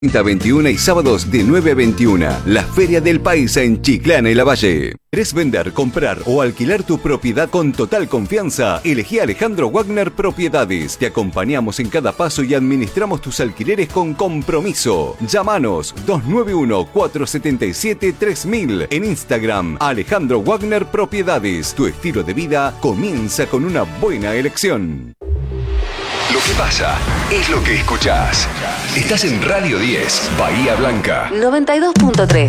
21 y sábados de 9 a 21. La Feria del Paisa en Chiclana y Lavalle. ¿Querés vender, comprar o alquilar tu propiedad con total confianza? Elegí a Alejandro Wagner Propiedades. Te acompañamos en cada paso y administramos tus alquileres con compromiso. Llámanos 291-477-3000. En Instagram, Alejandro Wagner Propiedades. Tu estilo de vida comienza con una buena elección. Lo que pasa es lo que escuchás. Estás en Radio 10, Bahía Blanca. 92.3.